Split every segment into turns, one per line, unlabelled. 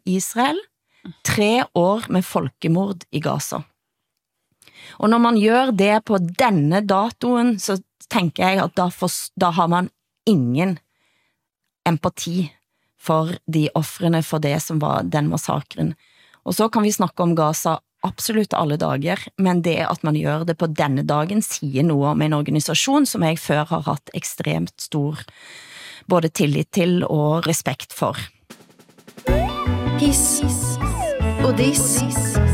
Israel, 3 år med folkemord i Gaza. Og når man gør det på denne datoen, så tænker jeg at da har man ingen empati for de offrene for det som var den massakren. Og så kan vi snakke om Gaza absolut alle dager, men det at man gør det på denne dagen siger noget om en organisation som jeg før har haft ekstremt stor både tillit til og respekt for.
Hiss og diss.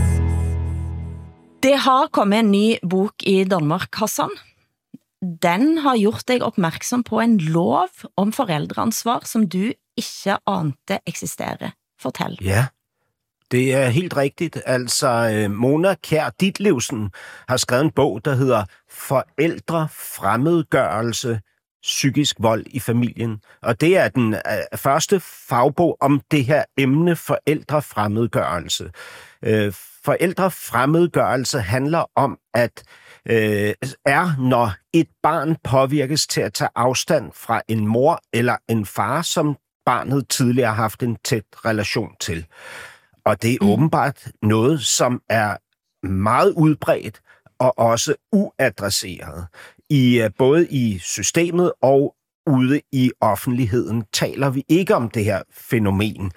Det har kommet en ny bok i Danmark, Hassan. Den har gjort dig opmærksom på en lov om forældreansvar, som du ikke ante eksisterer. Fortæl.
Ja, det er helt rigtigt. Altså, Mona Kjær Ditlevsen har skrevet en bog, der hedder Forældrefremmedgørelse, psykisk vold i familien. Og det er den første fagbog om det her emne forældrefremmedgørelse. Forældrefremmedgørelse handler om, at når et barn påvirkes til at tage afstand fra en mor eller en far, som barnet tidligere har haft en tæt relation til. Og det er åbenbart noget, som er meget udbredt og også uadresseret. Både i systemet og ude i offentligheden taler vi ikke om det her fænomen.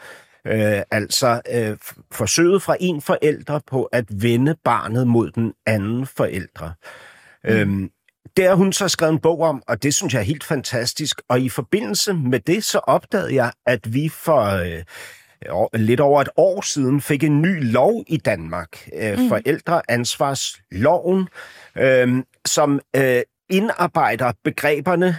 Forsøget fra en forælder på at vende barnet mod den anden forælder. Det har hun så skrevet en bog om, og det synes jeg er helt fantastisk. Og i forbindelse med det, så opdagede jeg, at vi for lidt over et år siden fik en ny lov i Danmark, forældreansvarsloven, som indarbejder begreberne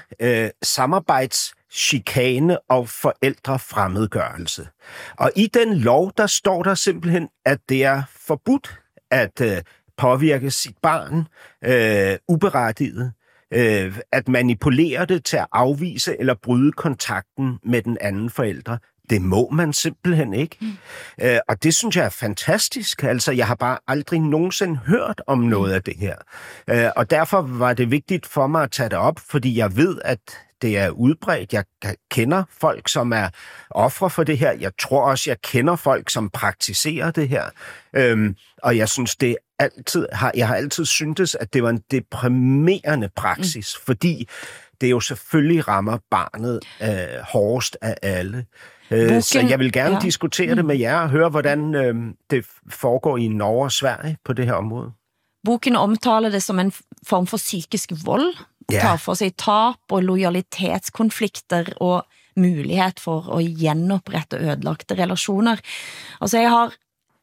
samarbejdschikane og forældrefremmedgørelse. Og i den lov, der står der simpelthen, at det er forbudt at påvirke sit barn uberettiget, at manipulere det til at afvise eller bryde kontakten med den anden forælder. Det må man simpelthen ikke. Og det synes jeg er fantastisk. Altså, jeg har bare aldrig nogensinde hørt om noget af det her. Og derfor var det vigtigt for mig at tage det op, fordi jeg ved, at det er udbredt. Jeg kender folk, som er ofre for det her. Jeg tror også, jeg kender folk, som praktiserer det her. Og jeg synes, jeg har altid syntes, at det var en deprimerende praksis, fordi det jo selvfølgelig rammer barnet hårdest af alle. Så jeg vil gerne diskutere det med jer og høre, hvordan det foregår i Norge og Sverige på det her område.
Boken omtaler det som en form for psykisk vold, tar for sig tab og lojalitetskonflikter og mulighed for at genoprette ødelagte relationer. Altså jeg har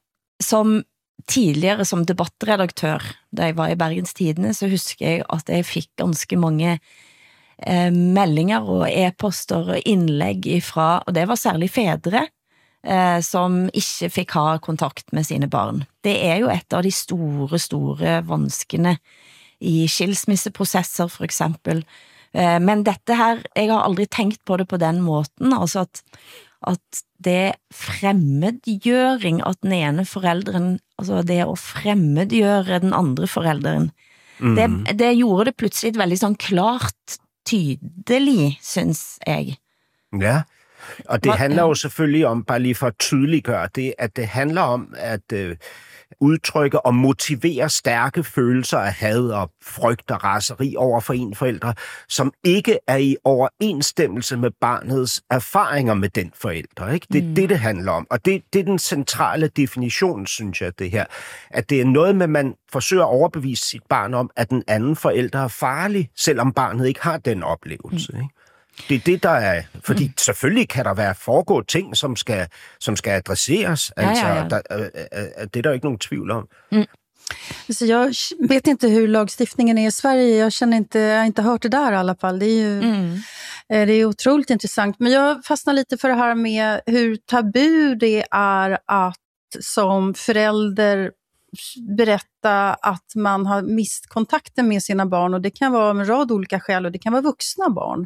tidligere som debattredaktør, da jeg var i Bergens Tidende, så husker jeg at jeg fik ganske mange meldinger og e-poster og indlæg ifra, og det var særligt fædre, som ikke fik ha kontakt med sine barn. Det er jo et av de store vanskene i skilsmisseprocesser for eksempel. Men dette her, jeg har aldrig tænkt på det på den måten, altså at det fremmedgjøring at den ene forældren, altså det at fremmedgjøre den andre forældren, det gjorde det pludselig veldig sådan klart tydelig, synes jeg.
Ja, og det handler jo selvfølgelig om, bare lige for at tydeliggøre det, at det handler om at udtrykke og motivere stærke følelser af had og frygt og raseri over for en forælder, som ikke er i overensstemmelse med barnets erfaringer med den forælder. Ikke? Det er det handler om, og det er den centrale definition, synes jeg, det her. At det er noget med, at man forsøger at overbevise sit barn om, at den anden forælder er farlig, selvom barnet ikke har den oplevelse. Ikke? Det er det, der er... Fordi selvfølgelig kan der være foregå ting, som skal adresseres. Altså, det er der ikke nogen tvivl om.
Så jag vet inte hur lagstiftningen är i Sverige. Jag har inte hört det där i alla fall. Det är ju det är otroligt intressant. Men jag fastnar lite för det här med hur tabu det är att som förälder berätta att man har mist kontakten med sina barn, och det kan vara en rad olika skäl, och det kan vara vuxna barn.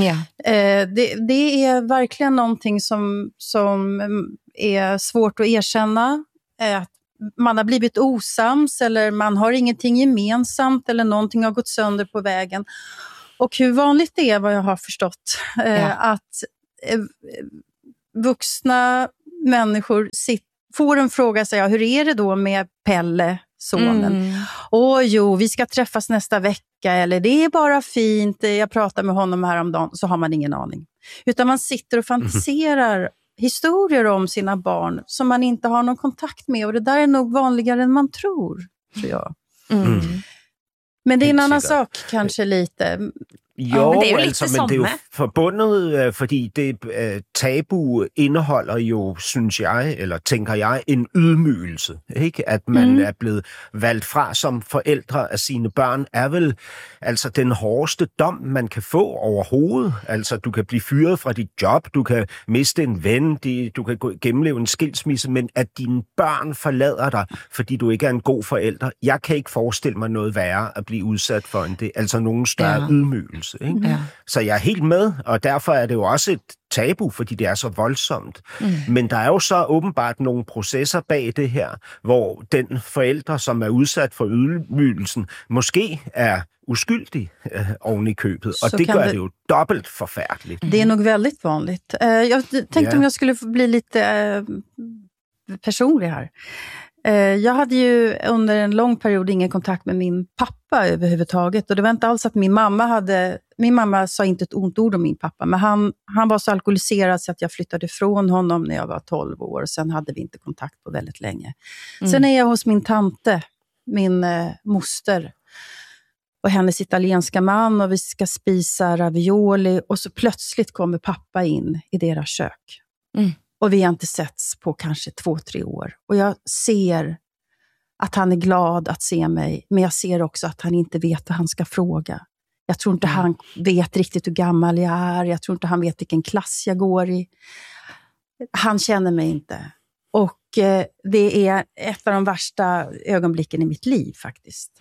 Det är verkligen någonting som är svårt att erkänna, att man har blivit osams eller man har ingenting gemensamt eller någonting har gått sönder på vägen. Och hur vanligt det är, vad jag har förstått, att vuxna människor får en fråga, säga, hur är det då med Pelle, sonen? Jo, vi ska träffas nästa vecka, eller det är bara fint, jag pratar med honom häromdagen, så har man ingen aning. Utan man sitter och fantiserar historier om sina barn som man inte har någon kontakt med, och det där är nog vanligare än man tror jag. Men det är en annan sak kanske lite.
Jo, men det er jo altså, men det er jo forbundet, fordi det tabu indeholder jo, synes jeg, eller tænker jeg, en ydmygelse. Ikke? At man er blevet valgt fra som forældre af sine børn, er vel altså den hårdeste dom, man kan få overhovedet. Altså, du kan blive fyret fra dit job, du kan miste en ven, du kan gennemleve en skilsmisse, men at dine børn forlader dig, fordi du ikke er en god forælder. Jeg kan ikke forestille mig noget værre at blive udsat for end det. Altså nogen større ydmygelse. Ikke? Ja. Så jeg er helt med, og derfor er det jo også et tabu, fordi det er så voldsomt. Men der er jo så åbenbart nogle processer bag det her, hvor den forælder, som er udsat for ydmygelsen, måske er uskyldig oven i købet, og det gør det jo dobbelt forfærdeligt.
Det är nog väldigt vanligt. Jag tänkte om jag skulle bli lite personlig här. Jag hade ju under en lång period ingen kontakt med min pappa överhuvudtaget, och det var inte alls att min mamma sa inte ett ont ord om min pappa, men han var så alkoholiserad så att jag flyttade från honom när jag var 12 år, och sen hade vi inte kontakt på väldigt länge. Sen är jag hos min tante, min moster, och hennes italienska man, och vi ska spisa ravioli, och så plötsligt kommer pappa in i deras kök. Och vi har inte setts på kanske 2-3 år. Och jag ser att han är glad att se mig. Men jag ser också att han inte vet vad han ska fråga. Jag tror inte han vet riktigt hur gammal jag är. Jag tror inte han vet vilken klass jag går i. Han känner mig inte. Och det är ett av de värsta ögonblicken i mitt liv faktiskt.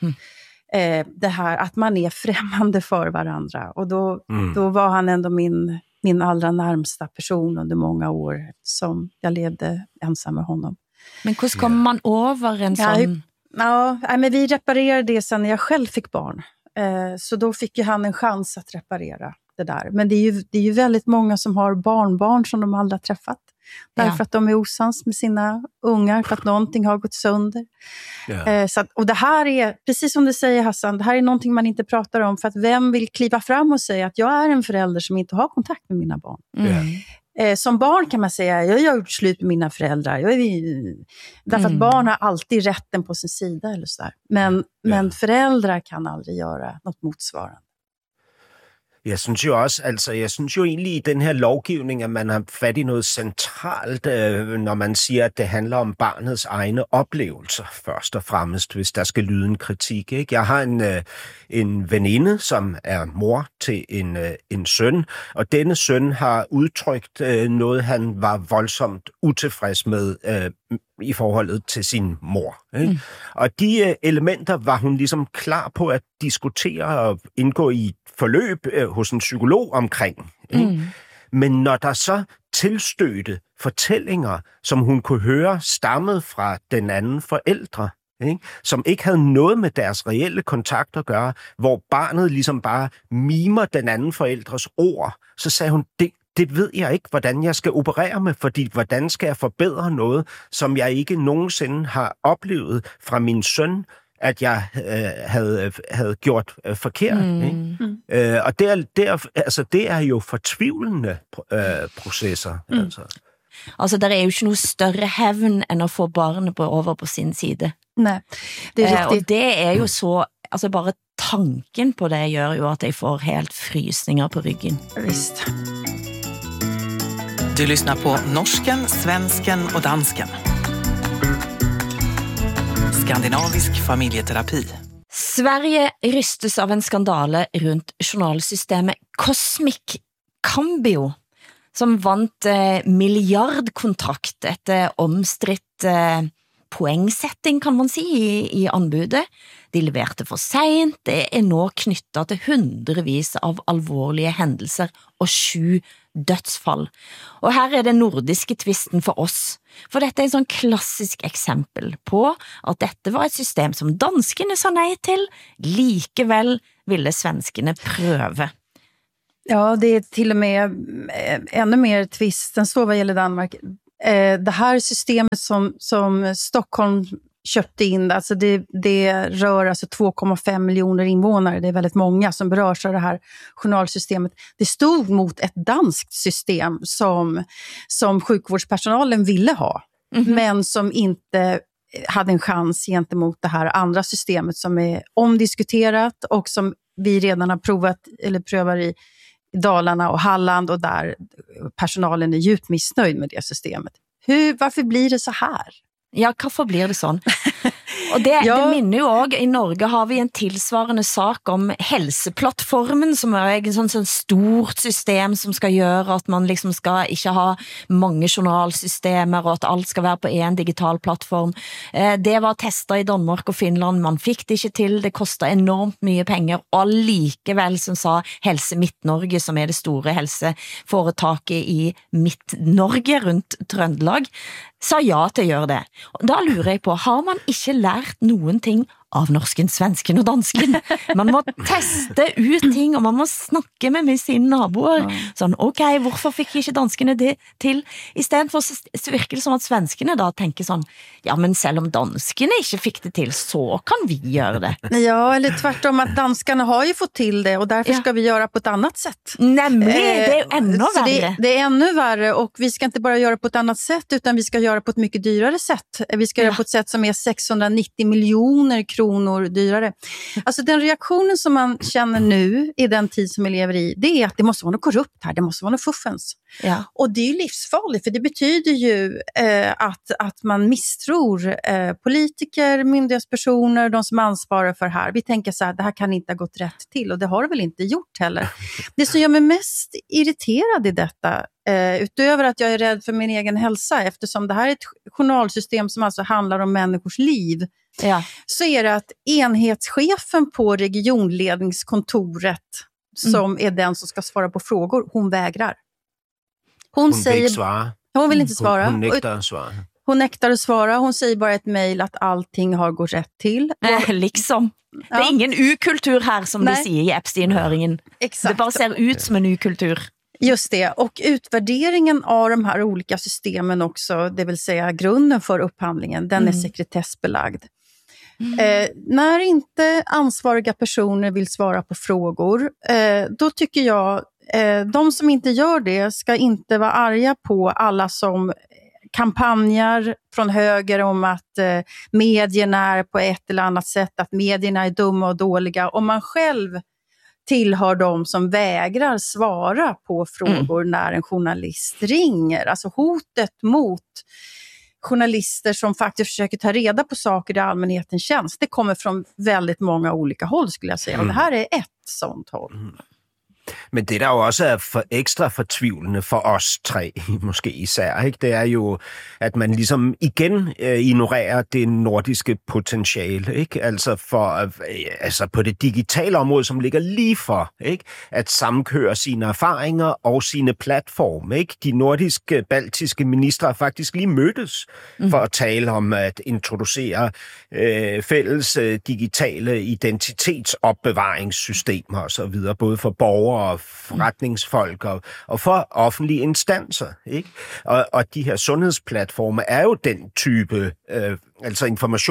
Det här att man är främmande för varandra. Och då var han ändå min allra närmsta person under många år som jag levde ensam med honom.
Men hur kommer man över en sån?
Ja, men vi reparerade det sen när jag själv fick barn. Så då fick ju han en chans att reparera det där. Men det är ju väldigt många som har barnbarn som de aldrig har träffat. Därför att de är osams med sina ungar, för att någonting har gått sönder. Och det här är, precis som du säger Hassan, det här är någonting man inte pratar om, för att vem vill kliva fram och säga att jag är en förälder som inte har kontakt med mina barn. Som barn kan man säga, jag har gjort slut med mina föräldrar. Därför att barn har alltid rätten på sin sida eller så där. Men föräldrar kan aldrig göra något motsvarande.
Jeg synes jo også, altså jeg synes jo egentlig i den her lovgivning, at man har fat i noget centralt, når man siger, at det handler om barnets egne oplevelser, først og fremmest, hvis der skal lyde en kritik. Ikke? Jeg har en veninde, som er mor til en søn, og denne søn har udtrykt noget, han var voldsomt utilfreds med i forholdet til sin mor. Ikke? Og de elementer var hun ligesom klar på at diskutere og indgå i forløb hos en psykolog omkring. Men når der så tilstødte fortællinger, som hun kunne høre stammede fra den anden forældre, ikke? Som ikke havde noget med deres reelle kontakt at gøre, hvor barnet ligesom bare mimer den anden forældres ord, så sagde hun, det ved jeg ikke, hvordan jeg skal operere med, fordi hvordan skal jeg forbedre noget, som jeg ikke nogensinde har oplevet fra min søn, at jeg havde gjort forkert. Ikke? Og det er jo fortvivlende processer.
Altså, der er jo ikke noget større hævn end at få barnet over på sin side.
Nej, det er rigtigt.
Og det er jo så, altså bare tanken på det gør jo, at jeg får helt frysninger på ryggen.
Visst.
Du lyssnar på norsken, svensken och dansken. Skandinavisk familjeterapi.
Sverige rystes av en skandale rundt journalsystemet Cosmic Cambio, som vant milliardkontrakt etter omstridt poengsetting, kan man si, i anbudet. De leverte for sent, det er nå knyttet til hundrevis av alvorlige hendelser og 7 dødsfall. Og her er det nordiske tvisten for oss, for dette er en sånn klassisk eksempel på at dette var et system som danskene sa nej til, likevel ville svenskene prøve.
Ja, det är till och med ännu mer tvist än så vad gäller Danmark. det här systemet som Stockholm köpte in, alltså det rör alltså 2,5 miljoner invånare, det är väldigt många som berörs av det här journalsystemet. Det stod mot ett danskt system som sjukvårdspersonalen ville ha, men som inte hade en chans gentemot det här andra systemet som är omdiskuterat och som vi redan har prövar i Dalarna och Halland, och där personalen är djupt missnöjd med det systemet. Varför blir det så här?
Ja, varför blir det sånn? Og det minner jo også, i Norge har vi en tilsvarende sak om helseplattformen, som er et sånn stort system som skal gjøre at man liksom skal ikke ha mange journalsystemer, og at alt skal være på en digital plattform. Det var testet i Danmark og Finland, man fikk det ikke til, det kostet enormt mye penger, og likevel som sa Helse Midt-Norge, som er det store helseforetaket i Midt-Norge rundt Trøndelag, sa ja til å gjøre det. Og da lurer jeg på, har man ikke lært noen ting av norsken, svensken og dansken? Man må teste ut ting, og man må snakke med sine naboer. Sånn, ok, hvorfor fikk ikke danskene det til? I stedet for så virker det som at svenskene da tenker sånn, ja, men selv om danskene ikke fikk det till, så kan vi göra det.
Ja, eller tvärtom att danskarna har ju fått till det, och därför ska vi göra på ett annat sätt.
Nämligen, det är ännu värre.
Det är ännu värre, och vi ska inte bara göra på ett annat sätt, utan vi ska göra på ett mycket dyrare sätt. Vi ska göra på ett sätt som är 690 miljoner kronor dyrare. Alltså den reaktionen som man känner nu i den tid som vi lever i, det är att det måste vara något korrupt här, det måste vara något fuffens.
Ja.
Och det är ju livsfarligt, för det betyder ju att man misstror politiker, myndighetspersoner, de som ansvarar för det här. Vi tänker så här, det här kan inte ha gått rätt till, och det har det väl inte gjort heller. Det som gör mig mest irriterad i detta, utöver att jag är rädd för min egen hälsa, eftersom det här är ett journalsystem som alltså handlar om människors liv, så är det att enhetschefen på regionledningskontoret, som är den som ska svara på frågor, hon vägrar. Hon säger,
svara.
Hon vill inte svara.
Hon nektar att svara.
Hon nektar att svara. Hon säger bara ett mejl att allting har gått rätt till.
Liksom. Det är ingen U-kultur här, som de säger i Epstein-höringen.
Exakt.
Det bara ser ut som en U-kultur.
Just det, och utvärderingen av de här olika systemen också, det vill säga grunden för upphandlingen, den är sekretessbelagd. När inte ansvariga personer vill svara på frågor, då tycker jag de som inte gör det ska inte vara arga på alla som kampanjer från höger om att medierna är på ett eller annat sätt, att medierna är dumma och dåliga, om man själv tillhör de som vägrar svara på frågor när en journalist ringer. Alltså hotet mot journalister som faktiskt försöker ta reda på saker i allmänhetens tjänst, det kommer från väldigt många olika håll, skulle jag säga. Och det här är ett sånt håll.
Men det, der jo også er ekstra fortvivlende for os tre, måske især, ikke? Det er jo, at man ligesom igen ignorerer det nordiske potentiale, ikke? Altså på det digitale område, som ligger lige for, ikke? At sammenkøre sine erfaringer og sine platforme, ikke? De nordiske, baltiske ministre har faktisk lige mødtes for at tale om at introducere fælles digitale identitetsopbevaringssystemer og så videre, både for borgere og forretningsfolk og for offentlige instanser, ikke? Og de her sundhedsplatforme er jo den type altså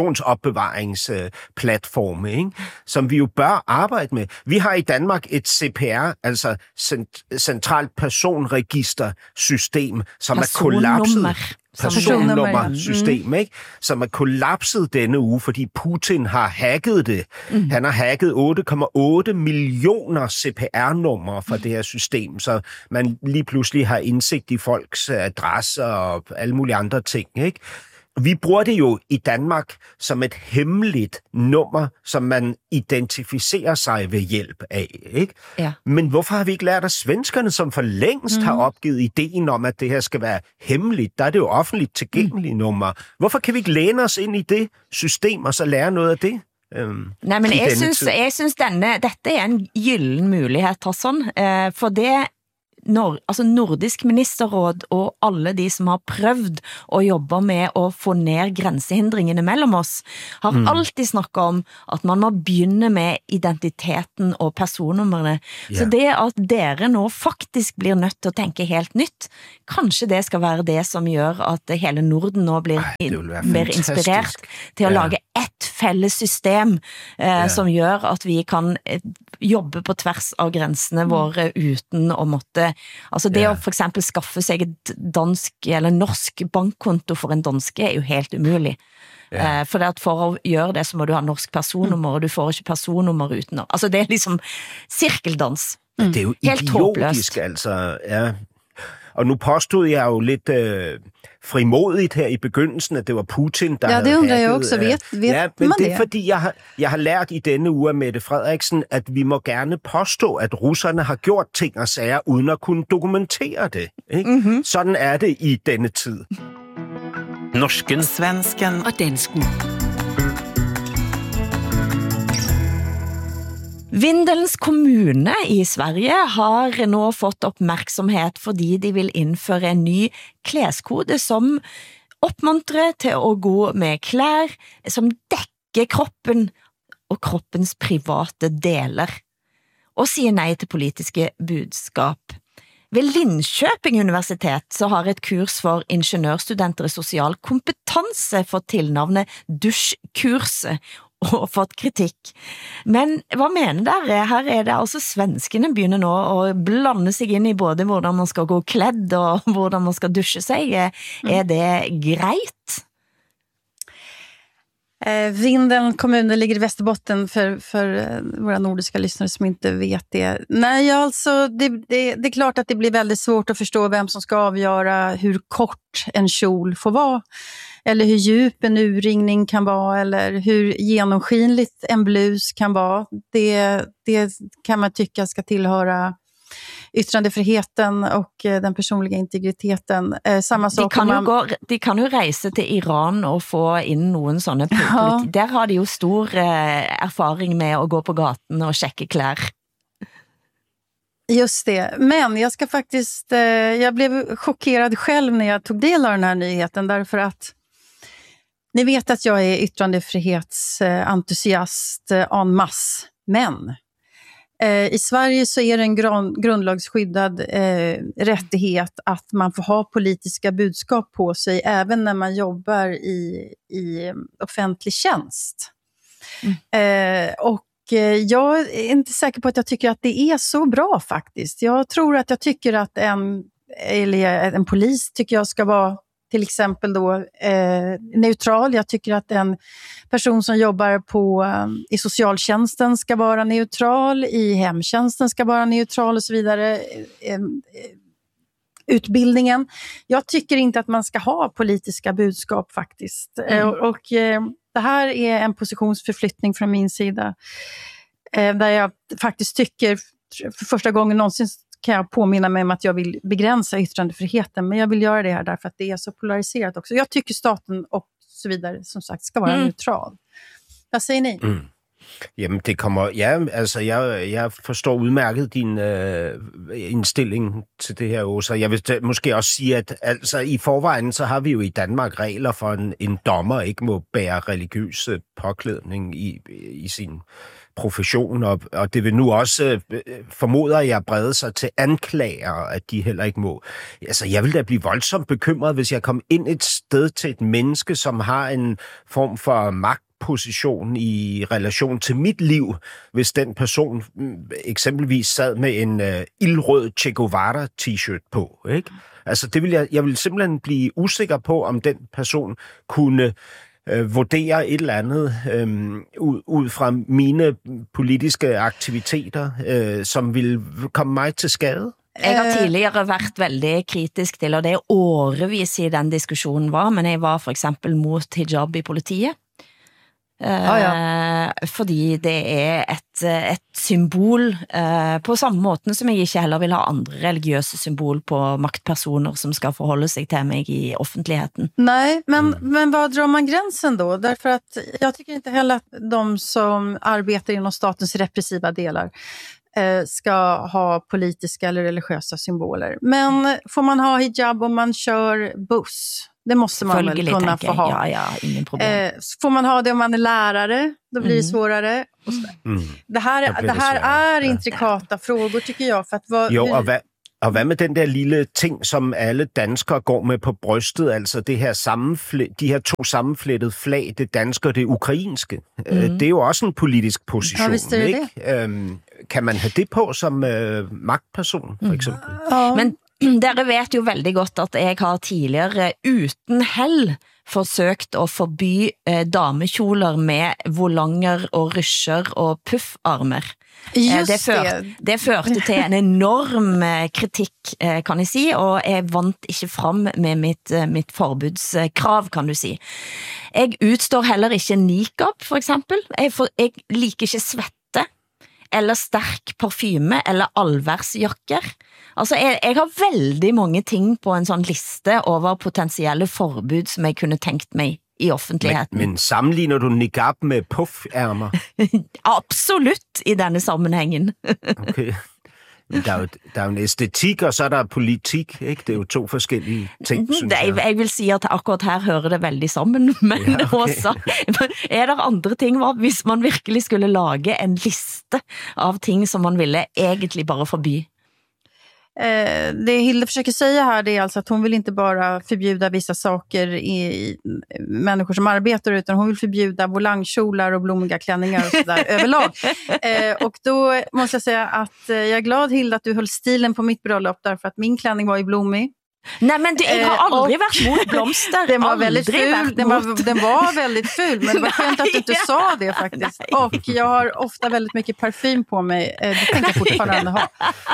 informationsopbevaringsplatforme, ikke? Som vi jo bør arbejde med. Vi har i Danmark et CPR, altså centralt personregistersystem, som er kollapset. Personnummersystem, ikke? Som er kollapset denne uge, fordi Putin har hacket det. Han har hacket 8,8 millioner CPR-numre fra det her system, så man lige pludselig har indsigt i folks adresser og alle mulige andre ting, ikke? Vi bruger det jo i Danmark som et hemmeligt nummer, som man identificerer sig ved hjælp af, ikke? Ja. Men hvorfor har vi ikke lært af svenskerne, som for længst har opgivet ideen om, at det her skal være hemmeligt? Der er det jo offentligt tilgængelige nummer. Hvorfor kan vi ikke læne os ind i det system, og så lære noget af det?
Nej, men jeg synes dette er en gylden mulighed, Tasson, for det Nordisk ministerråd og alle de som har prøvd å jobbe med å få ned grensehindringene mellom oss, har alltid snakket om at man må begynne med identiteten og personnumrene. Så det at dere nå faktisk blir nødt til å tenke helt nytt, kanskje det skal være det som gjør at hele Norden nå blir mer inspirert til å lage ett felles system som gjør at vi kan jobbe på tvers av grensene våre uten å måtte, altså det å for eksempel skaffe seg et dansk eller norsk bankkonto for en danske er jo helt umulig. For å gjøre det så må du ha norsk personnummer, og du får ikke personnummer uten. Altså det er liksom cirkeldans.
Det er jo
helt
idiotisk, altså. Ja. Og nu påstod jeg jo lidt frimodigt her i begyndelsen, at det var Putin, der havde
det undrer jeg også. Vet
men
man
det er fordi, jeg har lært i denne uge af Mette Frederiksen, at vi må gerne påstå, at russerne har gjort ting og sager, uden at kunne dokumentere det. Ikke? Sådan er det i denne tid.
Norsken, svensken
og dansken.
Vindelns kommune i Sverige har nå fått oppmerksomhet fordi de vil innføre en ny kleskode som oppmuntrer til å gå med klær som dekker kroppen og kroppens private deler, og sier nei til politiske budskap. Ved Linköping universitet så har et kurs for ingeniørstudenter i sosial kompetanse fått tilnavnet dusjkurset, og fått kritikk. Men hva mener dere? Her er det altså svenskene begynner nå å blande seg inn i både hvordan man skal gå kledd og hvordan man skal dusje seg. Er det greit?
Vindeln kommun ligger i Västerbotten för våra nordiska lyssnare som inte vet det. Nej, alltså det är klart att det blir väldigt svårt att förstå vem som ska avgöra hur kort en kjol får vara. Eller hur djup en urringning kan vara, eller hur genomskinligt en blus kan vara. Det kan man tycka ska tillhöra yttrandefriheten och den personliga integriteten. Samma sak
de kan jo reise til Iran og få inn noen sånne Der har de jo stor erfaring med å gå på gaten og sjekke klær.
Just det, men jag ska faktiskt jag blev chockerad själv när jag tog del av den här nyheten, därför att ni vet att jag är yttrandefrihetsentusiast en masse, men i Sverige så är det en grundlagsskyddad rättighet att man får ha politiska budskap på sig även när man jobbar i offentlig tjänst. Och jag är inte säker på att jag tycker att det är så bra faktiskt. Jag tycker att en polis tycker jag ska vara till exempel då neutral. Jag tycker att en person som jobbar i socialtjänsten ska vara neutral, i hemtjänsten ska vara neutral och så vidare. Utbildningen. Jag tycker inte att man ska ha politiska budskap faktiskt. Och det här är en positionsförflyttning från min sida. Där jag faktiskt tycker, för första gången någonsin kan jag påminna mig om att jag vill begränsa yttrandefriheten. Men jag vill göra det här därför att det är så polariserat också. Jag tycker staten och så vidare, som sagt, ska vara neutral. Vad säger ni?
Jamen, det kommer... Ja, altså, jeg forstår udmærket din indstilling til det her, Åsa. Jeg vil måske også sige, at altså, i forvejen, så har vi jo i Danmark regler for, en dommer ikke må bære religiøs påklædning i sin profession, og det vil nu også, formoder jeg, brede sig til anklager, at de heller ikke må. Altså, jeg vil da blive voldsomt bekymret, hvis jeg kom ind et sted til et menneske, som har en form for magtposition i relation til mit liv, hvis den person eksempelvis sad med en ildrød Che Guevara t-shirt på, ikke? Altså, jeg vil simpelthen blive usikker på, om den person kunne vurdere et eller andet ud fra mine politiske aktiviteter, som vil komme mig til skade.
Jeg har tidligere vært veldig kritisk til, og det er årevis i den diskussionen var, men jeg var for eksempel mot hijab i politiet. Fordi det er et symbol på samme måten som jeg ikke heller vil ha andre religiøse symbol på maktpersoner som skal forholde sig till mig i offentligheten.
Nej, men var drar man gränsen då? Därför att jag tycker inte heller att de som arbetar inom statens repressiva delar ska ha politiska eller religiösa symboler. Men får man ha hijab om man kör buss? Det måste man väl kunna få ha.
Ja, ingen problem.
Får man ha det om man är lärare? Då blir det svårare. Det här är intrikata frågor, tycker jag. För att
Og hvad med den der lille ting, som alle danskere går med på brystet, altså det her de her 2 sammenflettede flag, det danske og det ukrainske? Det er jo også en politisk position, ikke? Kan man have det på som magtperson, for eksempel?
Men dere vet jo veldig godt at jeg har tidligere uten held forsøkt å forby damekjoler med volanger og rysjer og puffarmer. Det førte til en enorm kritikk, kan jeg si, og jeg vant ikke fram med mitt forbudskrav, kan du si. Jeg utstår heller ikke nikab, for eksempel. Jeg liker ikke svette, eller sterk parfyme, eller allværsjakker. Altså, jeg har veldig mange ting på en sånn liste over potensielle forbud som jeg kunne tenkt meg i offentligheten.
Men sammenligner du niqab med puffærmer?
Absolutt i denne sammenhængen.
Okay. Der er jo en æstetik, og så er der politik, ikke? Det er jo 2 forskellige ting, synes jeg.
Jeg vil si at akkurat her hører det veldig sammen, men også er der andre ting, hvis man virkelig skulle lage en liste av ting som man ville egentlig bare forby?
Det Hilde försöker säga här, det är alltså att hon vill inte bara förbjuda vissa saker i människor som arbetar, utan hon vill förbjuda volangkjolar och blommiga klänningar och sådär överlag. Och då måste jag säga att jag är glad, Hilde, att du höll stilen på mitt bröllop, därför att min klänning var i blommig.
Nej, men jag har aldrig varit mot blomster.
Den var väldigt ful. Den var väldigt ful, men det var skönt att du inte sa det faktiskt. Och jag har ofta väldigt mycket parfym på mig. Det tänker jag fortfarande ha.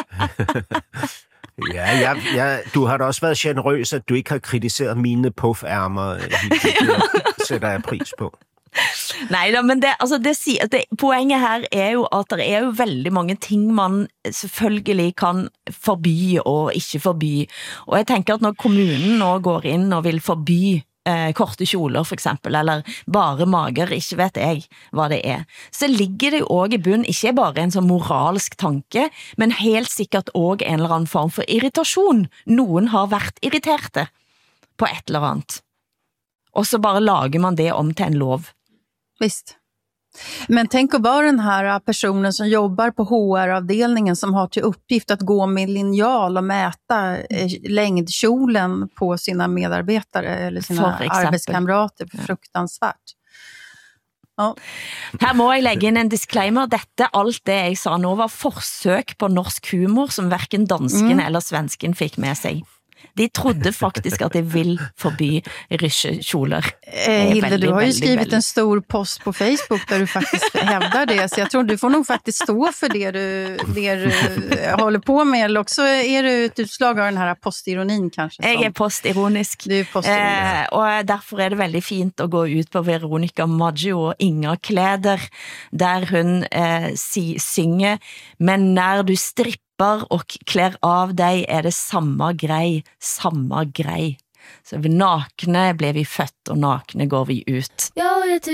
Ja, du har da også været generøs, at du ikke har kritiseret mine puffærmer. Det sætter jeg pris på.
Nej, men poenget her er jo at der er jo veldig mange ting man selvfølgelig kan forby og ikke forby. Og jeg tenker at når kommunen nå går inn og vil forby korte kjoler for eksempel, eller bare mager, ikke vet jeg hva det er, så ligger det jo også i bunn, ikke bare en sånn moralsk tanke, men helt sikkert også en eller annen form for irritasjon. Noen har vært irriterte på et eller annet. Og så bare lager man det om til en lov.
Visst. Men tänk att vara den här personen som jobbar på HR-avdelningen som har till uppgift att gå med linjal och mäta längdkjolen på sina medarbetare eller sina arbetskamrater. Fruktansvärt. Ja.
Her må jeg legge inn en disclaimer. Alt det jeg sa nå var forsøk på norsk humor som hverken dansken eller svensken fikk med seg. De trodde faktisk at de vill forby rysjekjoler.
Hilde, du har ju skrivit en stor post på Facebook där du faktiskt hävdar det. Så jag tror du får nog faktiskt stå för det du håller på med. Eller också är du ett utslag av den här postironin kanske.
Jag är postironisk.
Du är postironisk.
Och därför är det väldigt fint att gå ut på Veronica Maggio och Inga kläder. Där hon synger. Men när du strippar och klär av dig är det samma grej. Så vi nakne blev vi fött och nakne går vi ut.
Jag vet